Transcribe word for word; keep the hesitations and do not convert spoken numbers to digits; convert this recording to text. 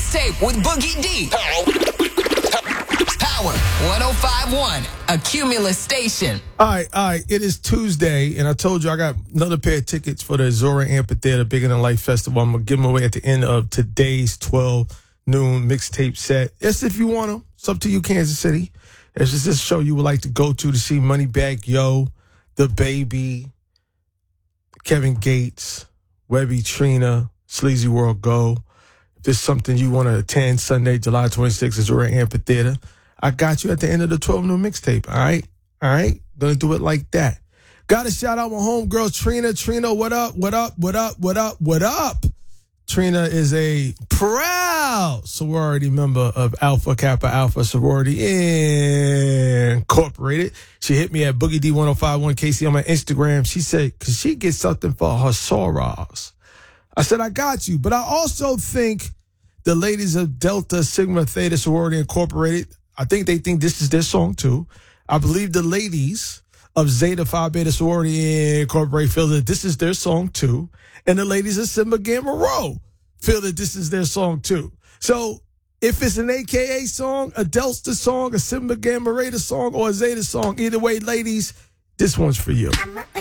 mixtape with Boogie D. Power one oh five point one, a Cumulus station. All right, all right. It is Tuesday, and I told you I got another pair of tickets for the Azora Amphitheater Bigger Than Life Festival. I'm going to give them away at the end of today's twelve noon mixtape set. Yes, if you want them. It's up to you, Kansas City. It's just this show you would like to go to to see Moneybagg Yo, The Baby, Kevin Gates, Webby Trina, Sleazy World Go. If there's something you want to attend Sunday, July twenty-sixth, Azora Amphitheater, I got you at the end of the twelve noon mixtape, all right? All right? Gonna do it like that. Gotta shout out my homegirl, Trina. Trina, what up, what up, what up, what up, what up? Trina is a proud sorority member of Alpha Kappa Alpha Sorority Incorporated. She hit me at Boogie D one oh five one K C on my Instagram. She said, because she gets something for her sorors. I said, I got you. But I also think the ladies of Delta Sigma Theta Sorority Incorporated, I think they think this is their song too. I believe the ladies of Zeta Phi Beta Sorority Incorporated feel that this is their song too. And the ladies of Sigma Gamma Rho feel that this is their song too. So if it's an A K A song, a Delta song, a Sigma Gamma Rho song, or a Zeta song, either way, ladies, this one's for you.